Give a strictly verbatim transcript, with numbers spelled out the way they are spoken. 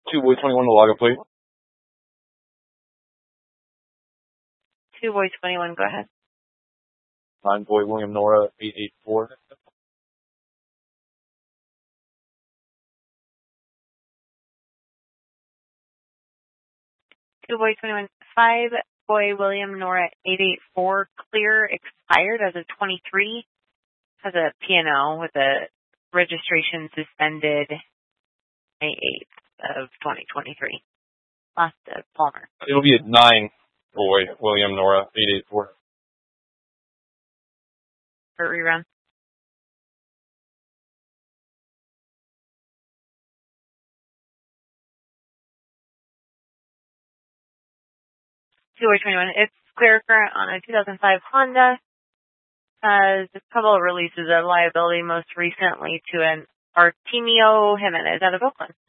two boy twenty-one to log a plate. two boy twenty-one, go ahead. nine boy William Nora eight eight four. two boy twenty-one, five boy William Nora eight eight four, clear, expired as of twenty-three. Has a P and L with a registration suspended May eighth of twenty twenty-three. Last uh, Palmer. It'll be at nine boy William Nora eight eight four. For rerun. two boy twenty-one, it's clear current on a two thousand five Honda. Has a couple of releases of liability, most recently to an Artemio Jimenez out of Oakland.